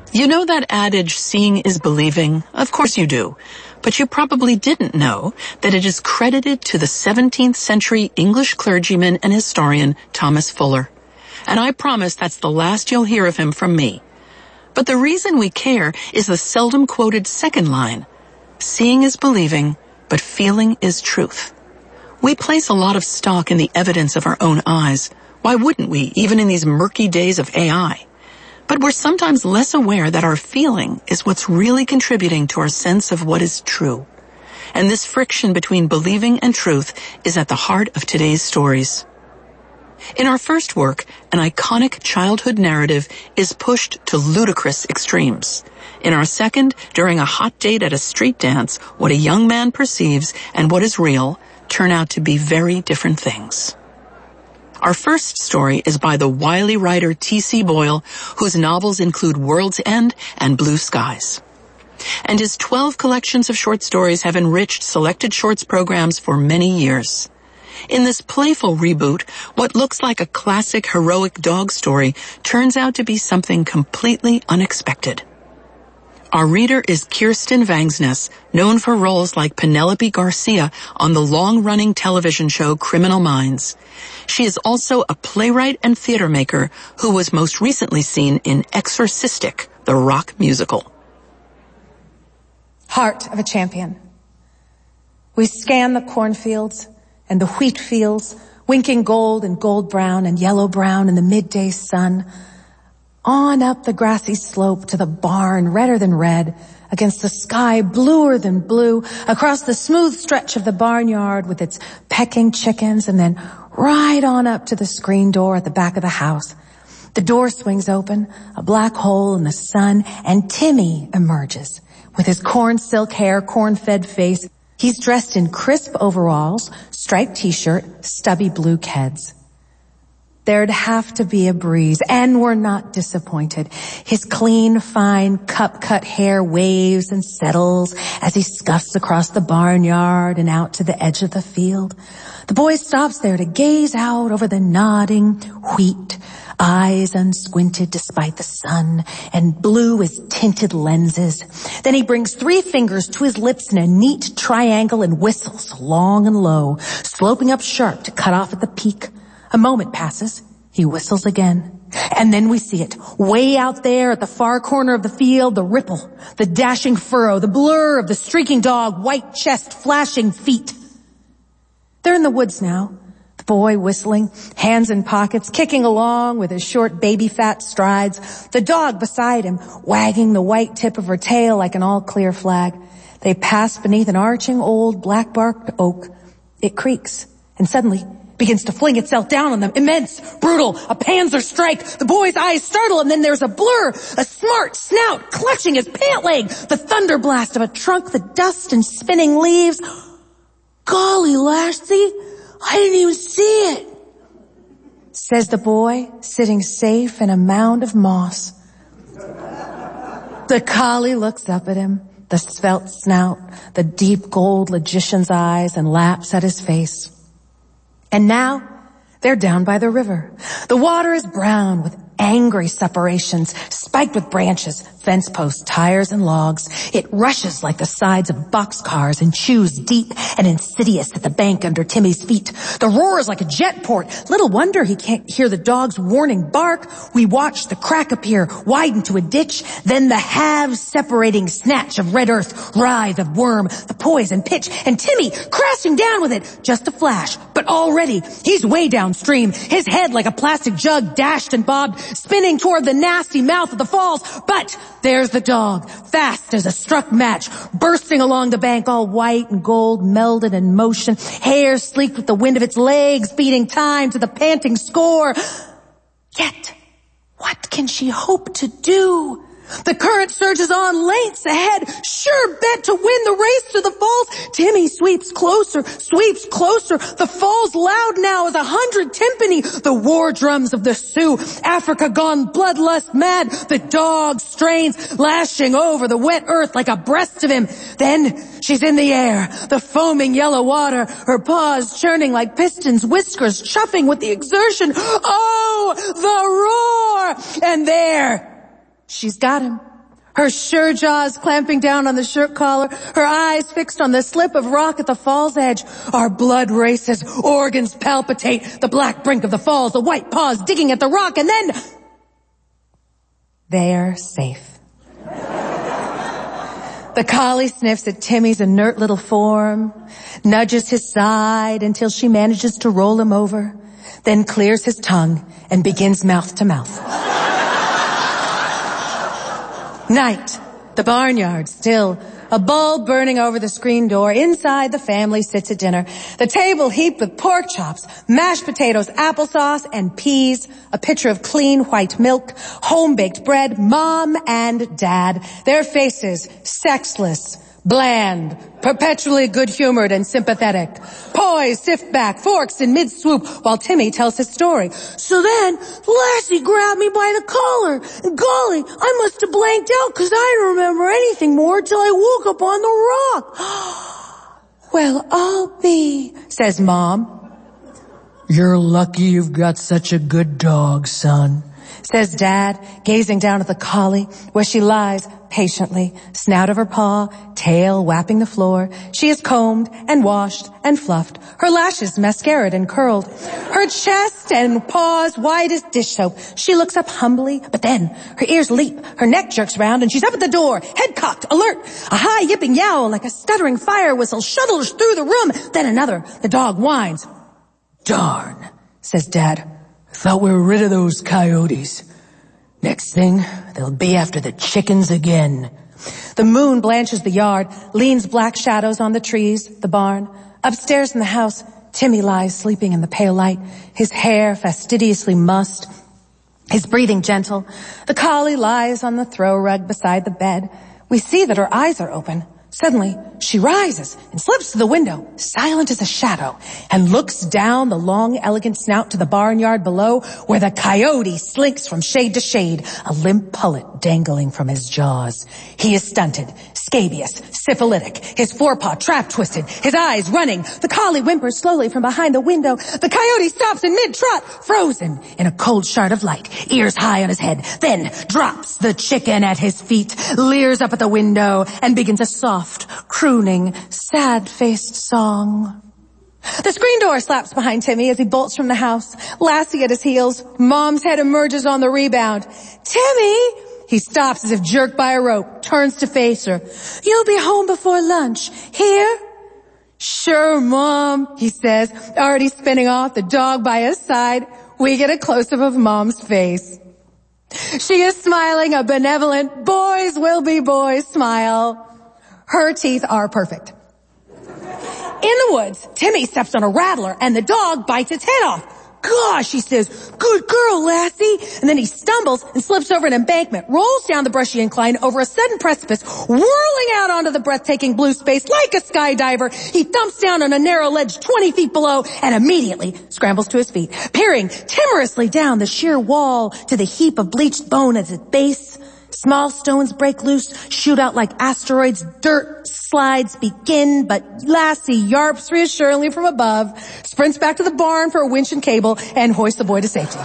You know that adage, seeing is believing? Of course you do. But you probably didn't know that it is credited to the 17th century English clergyman and historian Thomas Fuller. And I promise that's the last you'll hear of him from me. But the reason we care is the seldom quoted second line. Seeing is believing, but feeling is truth. We place a lot of stock in the evidence of our own eyes. Why wouldn't we, even in these murky days of AI? But we're sometimes less aware that our feeling is what's really contributing to our sense of what is true. And this friction between believing and truth is at the heart of today's stories. In our first work, an iconic childhood narrative is pushed to ludicrous extremes. In our second, during a hot date at a street dance, what a young man perceives and what is real turn out to be very different things. Our first story is by the wily writer T.C. Boyle, whose novels include World's End and Blue Skies. And his 12 collections of short stories have enriched selected shorts programs for many years. In this playful reboot, what looks like a classic heroic dog story turns out to be something completely unexpected. Our reader is Kirsten Vangsness, known for roles like Penelope Garcia on the long-running television show Criminal Minds. She is also a playwright and theater maker who was most recently seen in Exorcistic, the rock musical. Heart of a champion. We scan the cornfields and the wheat fields, winking gold and gold brown and yellow brown in the midday sun. On up the grassy slope to the barn, redder than red, against the sky, bluer than blue, across the smooth stretch of the barnyard with its pecking chickens, and then right on up to the screen door at the back of the house. The door swings open, a black hole in the sun, and Timmy emerges with his corn silk hair, corn-fed face. He's dressed in crisp overalls, striped t-shirt, stubby blue Keds. There'd have to be a breeze, and we're not disappointed. His clean, fine, cup-cut hair waves and settles as he scuffs across the barnyard and out to the edge of the field. The boy stops there to gaze out over the nodding wheat, eyes unsquinted despite the sun, and blue as tinted lenses. Then he brings 3 fingers to his lips in a neat triangle and whistles long and low, sloping up sharp to cut off at the peak. A moment passes. He whistles again. And then we see it. Way out there at the far corner of the field, the ripple, the dashing furrow, the blur of the streaking dog, white chest, flashing feet. They're in the woods now. The boy whistling, hands in pockets, kicking along with his short baby fat strides. The dog beside him, wagging the white tip of her tail like an all-clear flag. They pass beneath an arching old black-barked oak. It creaks, and suddenly begins to fling itself down on them. Immense, brutal, a panzer strike. The boy's eyes startle, and then there's a blur, a smart snout clutching his pant leg, the thunder blast of a trunk, the dust and spinning leaves. Golly, Lassie, I didn't even see it, says the boy, sitting safe in a mound of moss. The collie looks up at him, the svelte snout, the deep gold logician's eyes, and laps at his face. And now, they're down by the river. The water is brown with angry suppurations, spiked with branches, fence posts, tires, and logs. It rushes like the sides of boxcars and chews deep and insidious at the bank under Timmy's feet. The roar is like a jet port. Little wonder he can't hear the dog's warning bark. We watch the crack appear, widen to a ditch, then the halves separating snatch of red earth, writhe of worm, the poise and pitch, and Timmy crashing down with it. Just a flash, but already he's way downstream, his head like a plastic jug dashed and bobbed, spinning toward the nasty mouth of the falls. But there's the dog, fast as a struck match, bursting along the bank, all white and gold, melded in motion, hair sleeked with the wind of its legs, beating time to the panting score. Yet, what can she hope to do? The current surges on lengths ahead, sure bet to win the race to the falls. Timmy sweeps closer. The falls loud now as 100 timpani. The war drums of the Sioux. Africa gone bloodlust mad. The dog strains, lashing over the wet earth like abreast of him. Then she's in the air, the foaming yellow water, her paws churning like pistons, whiskers chuffing with the exertion. Oh, the roar! And there, she's got him, Her sure jaws clamping down on the shirt collar, her eyes fixed on the slip of rock at the fall's edge. Our blood races, organs palpitate, the black brink of the falls, the white paws digging at the rock, and then... they're safe. The collie sniffs at Timmy's inert little form, nudges his side until she manages to roll him over, then clears his tongue and begins mouth to mouth. Night. The barnyard still. A bulb burning over the screen door. Inside, the family sits at dinner. The table heaped with pork chops, mashed potatoes, applesauce, and peas. A pitcher of clean white milk, home-baked bread, Mom and Dad. Their faces sexless, bland, perpetually good-humored and sympathetic. Poise, sift back, forks in mid-swoop while Timmy tells his story. So then, Lassie grabbed me by the collar. And golly, I must have blanked out because I don't remember anything more till I woke up on the rock. Well, I'll be, says Mom. You're lucky you've got such a good dog, son, says Dad, gazing down at the collie where she lies patiently, snout of her paw, tail whapping the floor. She is combed and washed and fluffed, her lashes mascaraed and curled, her chest and paws white as dish soap. She looks up humbly, but then her ears leap, her neck jerks round, and she's up at the door, head cocked, alert. A high yipping yowl like a stuttering fire whistle shudders through the room. Then another. The dog whines. Darn, says Dad. Thought we were rid of those coyotes. Next thing, they'll be after the chickens again. The moon blanches the yard, leans black shadows on the trees, the barn. Upstairs in the house, Timmy lies sleeping in the pale light, his hair fastidiously mussed, his breathing gentle. The collie lies on the throw rug beside the bed. We see that her eyes are open. Suddenly, she rises and slips to the window, silent as a shadow, and looks down the long, elegant snout to the barnyard below, where the coyote slinks from shade to shade, a limp pullet dangling from his jaws. He is stunted, scabious, syphilitic, his forepaw trap-twisted, his eyes running. The collie whimpers slowly from behind the window. The coyote stops in mid-trot, frozen in a cold shard of light, ears high on his head, then drops the chicken at his feet, leers up at the window, and begins a soft, crooning, sad-faced song. The screen door slaps behind Timmy as he bolts from the house. Lassie at his heels. Mom's head emerges on the rebound. Timmy! He stops as if jerked by a rope, turns to face her. You'll be home before lunch. Here? Sure, Mom, he says, already spinning off, the dog by his side. We get a close-up of Mom's face. She is smiling a benevolent, boys will be boys smile. Her teeth are perfect. In the woods, Timmy steps on a rattler and the dog bites its head off. Gosh, he says, good girl, Lassie. And then he stumbles and slips over an embankment, rolls down the brushy incline over a sudden precipice, whirling out onto the breathtaking blue space like a skydiver. He thumps down on a narrow ledge 20 feet below and immediately scrambles to his feet, peering timorously down the sheer wall to the heap of bleached bone at its base. Small stones break loose, shoot out like asteroids, dirt slides begin, but Lassie yarps reassuringly from above, sprints back to the barn for a winch and cable, and hoists the boy to safety. On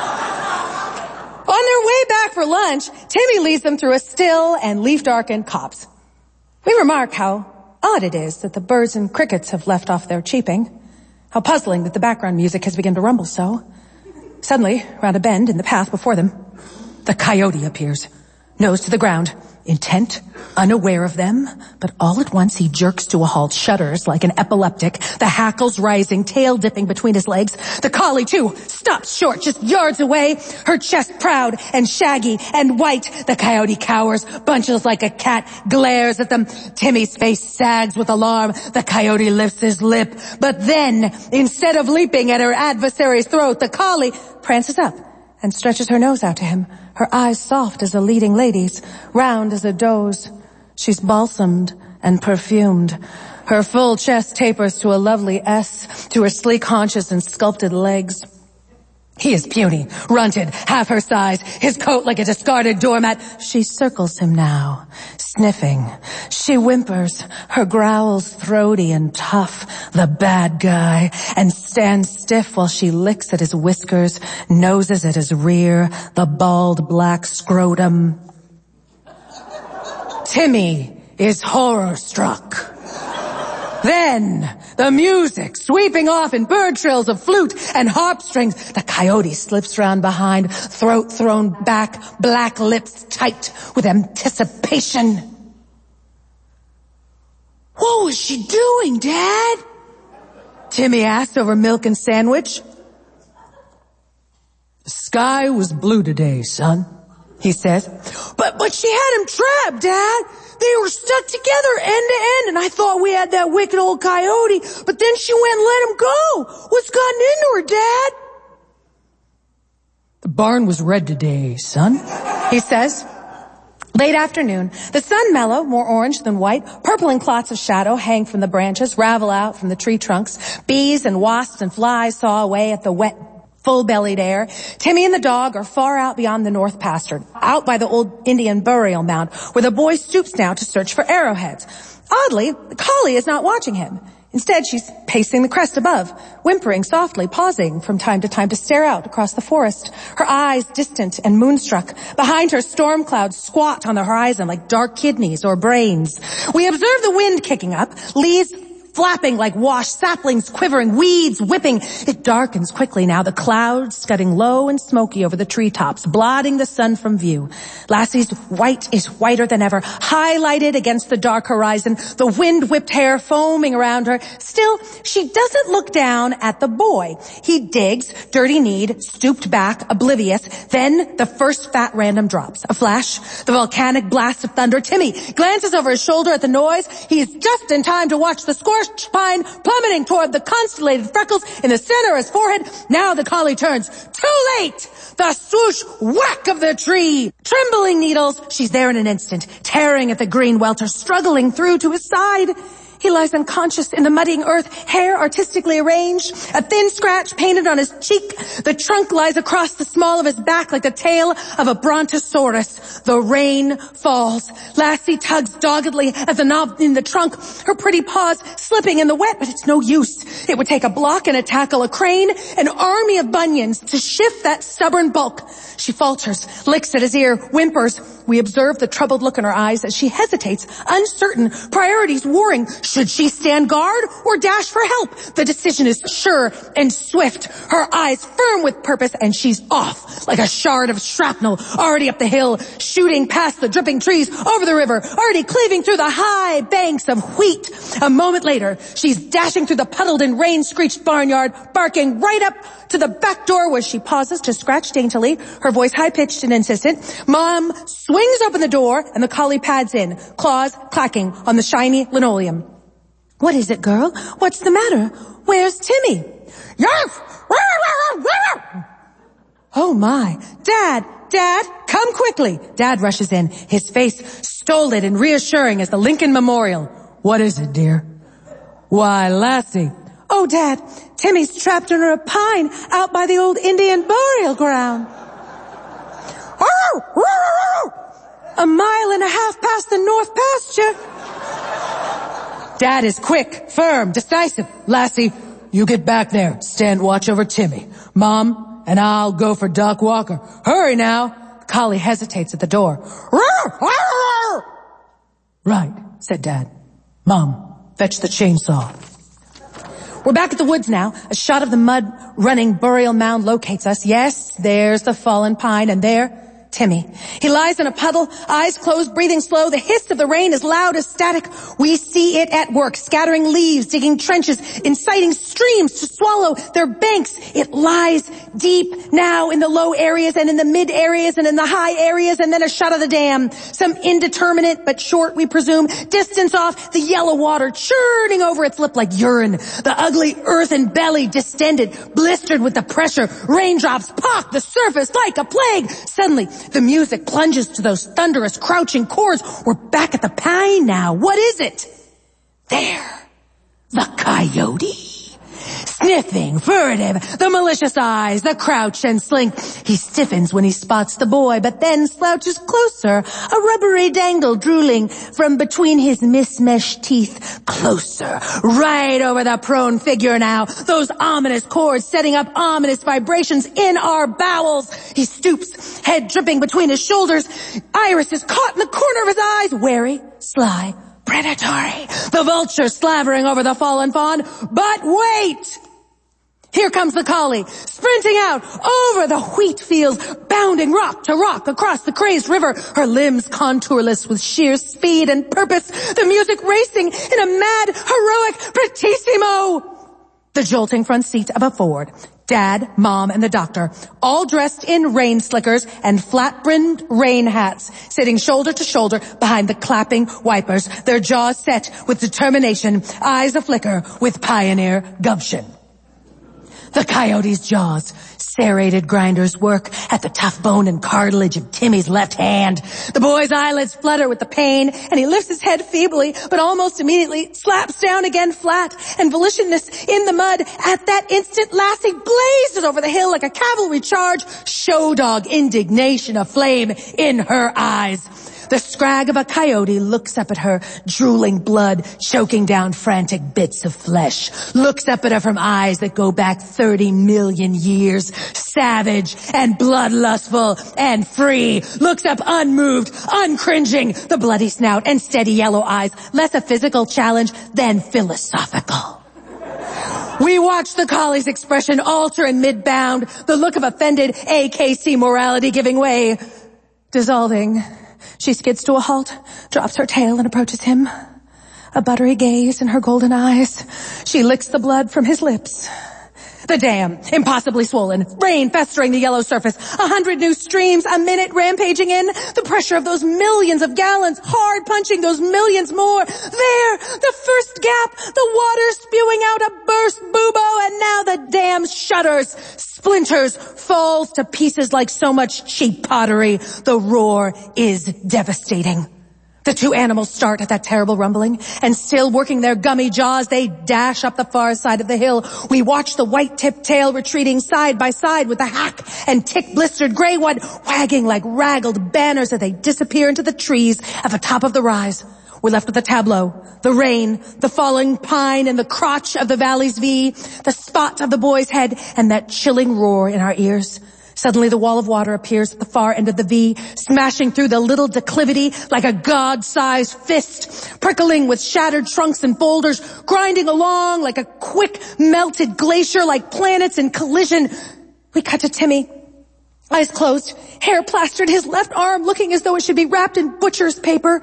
their way back for lunch, Timmy leads them through a still and leaf-darkened copse. We remark how odd it is that the birds and crickets have left off their cheeping, how puzzling that the background music has begun to rumble so. Suddenly, round a bend in the path before them, the coyote appears. Nose to the ground, intent, unaware of them, but all at once he jerks to a halt, shudders like an epileptic, the hackles rising, tail dipping between his legs. The collie, too, stops short just yards away, her chest proud and shaggy and white. The coyote cowers, bunches like a cat, glares at them. Timmy's face sags with alarm. The coyote lifts his lip, but then, instead of leaping at her adversary's throat, the collie prances up and stretches her nose out to him, her eyes soft as a leading lady's, round as a doe's. She's balsamed and perfumed. Her full chest tapers to a lovely S, to her sleek haunches and sculpted legs. He is puny, runted, half her size, his coat like a discarded doormat. She circles him now, sniffing. She whimpers, her growls throaty and tough, the bad guy, and stands stiff while she licks at his whiskers, noses at his rear, the bald black scrotum. Timmy is horror-struck. Then, the music sweeping off in bird trills of flute and harp strings. The coyote slips round behind, throat thrown back, black lips tight with anticipation. What was she doing, Dad? Timmy asked over milk and sandwich. The sky was blue today, son, he says. But she had him trapped, Dad. They were stuck together end to end, and I thought we had that wicked old coyote, but then she went and let him go. What's gotten into her, Dad? The barn was red today, son, he says. Late afternoon, the sun mellow, more orange than white, purpling clots of shadow hang from the branches, ravel out from the tree trunks. Bees and wasps and flies saw away at the wet, full-bellied air. Timmy and the dog are far out beyond the north pasture, out by the old Indian burial mound, where the boy stoops now to search for arrowheads. Oddly, the collie is not watching him. Instead, she's pacing the crest above, whimpering softly, pausing from time to time to stare out across the forest. Her eyes distant and moonstruck. Behind her, storm clouds squat on the horizon like dark kidneys or brains. We observe the wind kicking up, leaves flapping like washed saplings, quivering, weeds whipping. It darkens quickly now, the clouds scudding low and smoky over the treetops, blotting the sun from view. Lassie's white is whiter than ever, highlighted against the dark horizon, the wind-whipped hair foaming around her. Still, she doesn't look down at the boy. He digs, dirty-kneed, stooped back, oblivious. Then the first fat random drops. A flash, the volcanic blast of thunder. Timmy glances over his shoulder at the noise. He is just in time to watch the scorched pine plummeting toward the constellated freckles in the center of his forehead. Now the collie turns. Too late! The swoosh whack of the tree. Trembling needles. She's there in an instant, tearing at the green welter, struggling through to his side. He lies unconscious in the muddying earth, hair artistically arranged, a thin scratch painted on his cheek. The trunk lies across the small of his back like the tail of a brontosaurus. The rain falls. Lassie tugs doggedly at the knob in the trunk, her pretty paws slipping in the wet, but it's no use. It would take a block and a tackle, a crane, an army of bunions to shift that stubborn bulk. She falters, licks at his ear, whimpers. We observe the troubled look in her eyes as she hesitates, uncertain, priorities warring. Should she stand guard or dash for help? The decision is sure and swift. Her eyes firm with purpose, and she's off like a shard of shrapnel, already up the hill, shooting past the dripping trees, over the river, already cleaving through the high banks of wheat. A moment later, she's dashing through the puddled and rain-screeched barnyard, barking right up to the back door where she pauses to scratch daintily, her voice high-pitched and insistent. Mom swings open the door, and the collie pads in, claws clacking on the shiny linoleum. What is it, girl? What's the matter? Where's Timmy? Yes! Oh my. Dad, come quickly. Dad rushes in, his face stolid and reassuring as the Lincoln Memorial. What is it, dear? Why, Lassie. Oh, Dad, Timmy's trapped under a pine out by the old Indian burial ground. 1.5 miles past the north pasture. Dad is quick, firm, decisive. Lassie, you get back there. Stand watch over Timmy. Mom and I'll go for Doc Walker. Hurry now. The collie hesitates at the door. Right, said Dad. Mom, fetch the chainsaw. We're back at the woods now. A shot of the mud-running burial mound locates us. Yes, there's the fallen pine, and there, Timmy. He lies in a puddle, eyes closed, breathing slow. The hiss of the rain is loud as static. We see it at work, scattering leaves, digging trenches, inciting streams to swallow their banks. It lies deep now in the low areas and in the mid areas and in the high areas, and then a shot of the dam. Some indeterminate but short, we presume, distance off, the yellow water churning over its lip like urine. The ugly earthen belly distended, blistered with the pressure. Raindrops pock the surface like a plague. Suddenly, the music plunges to those thunderous crouching chords. We're back at the pine now. What is it? There. The coyote. Sniffing, furtive, the malicious eyes, the crouch and slink. He stiffens when he spots the boy, but then slouches closer, a rubbery dangle drooling from between his mismeshed teeth. Closer, right over the prone figure now, those ominous chords setting up ominous vibrations in our bowels. He stoops, head dripping between his shoulders, iris is caught in the corner of his eyes, wary, sly, predatory. The vulture slavering over the fallen fawn. But wait! Here comes the collie, sprinting out over the wheat fields, bounding rock to rock across the crazed river, her limbs contourless with sheer speed and purpose, the music racing in a mad, heroic bravissimo. The jolting front seat of a Ford. Dad, Mom, and the doctor, all dressed in rain slickers and flat-brimmed rain hats, sitting shoulder to shoulder behind the clapping wipers, their jaws set with determination, eyes aflicker with pioneer gumption. The coyote's jaws, serrated grinders work at the tough bone and cartilage of Timmy's left hand. The boy's eyelids flutter with the pain, and he lifts his head feebly, but almost immediately slaps down again flat, and volitionless in the mud. At that instant, Lassie blazes over the hill like a cavalry charge, show dog indignation aflame in her eyes. The scrag of a coyote looks up at her, drooling blood, choking down frantic bits of flesh. Looks up at her from eyes that go back 30 million years. Savage and bloodlustful and free. Looks up unmoved, uncringing. The bloody snout and steady yellow eyes. Less a physical challenge than philosophical. We watch the collie's expression alter in mid-bound. The look of offended AKC morality giving way. Dissolving. She skids to a halt, drops her tail and approaches him. A buttery gaze in her golden eyes. She licks the blood from his lips. The dam, impossibly swollen, rain festering the yellow surface, 100 new streams a minute rampaging in, the pressure of those millions of gallons, hard punching those millions more. There, the first gap, the water spewing out a burst bubo, and now the dam shudders, splinters, falls to pieces like so much cheap pottery. The roar is devastating. The two animals start at that terrible rumbling, and still working their gummy jaws, they dash up the far side of the hill. We watch the white-tipped tail retreating side by side with the hack and tick-blistered gray one, wagging like raggled banners as they disappear into the trees at the top of the rise. We're left with the tableau, the rain, the falling pine and the crotch of the valley's V, the spot of the boy's head, and that chilling roar in our ears. Suddenly the wall of water appears at the far end of the V, smashing through the little declivity like a god-sized fist, prickling with shattered trunks and boulders, grinding along like a quick melted glacier like planets in collision. We cut to Timmy, eyes closed, hair plastered, his left arm looking as though it should be wrapped in butcher's paper.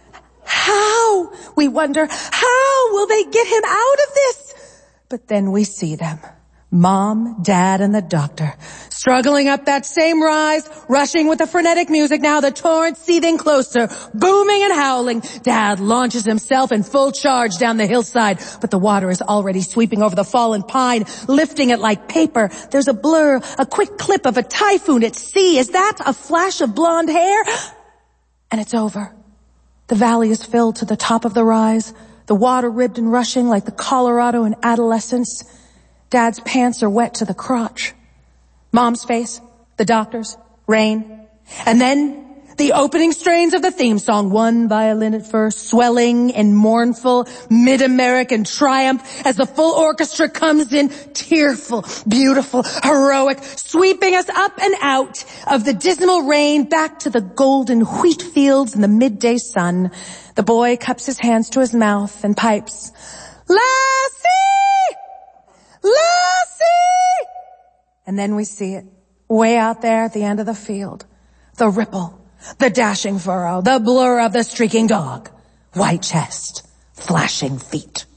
How, we wonder, how will they get him out of this? But then we see them. Mom, Dad, and the doctor, struggling up that same rise, rushing with the frenetic music now, the torrent seething closer, booming and howling. Dad launches himself in full charge down the hillside, but the water is already sweeping over the fallen pine, lifting it like paper. There's a blur, a quick clip of a typhoon at sea. Is that a flash of blonde hair? And it's over. The valley is filled to the top of the rise, the water ribbed and rushing like the Colorado in adolescence. Dad's pants are wet to the crotch. Mom's face, the doctor's, rain. And then the opening strains of the theme song, one violin at first, swelling in mournful mid-American triumph as the full orchestra comes in, tearful, beautiful, heroic, sweeping us up and out of the dismal rain back to the golden wheat fields and the midday sun. The boy cups his hands to his mouth and pipes, "Lassie! Lassie!" And then we see it, way out there at the end of the field. The ripple, the dashing furrow, the blur of the streaking dog, white chest, flashing feet.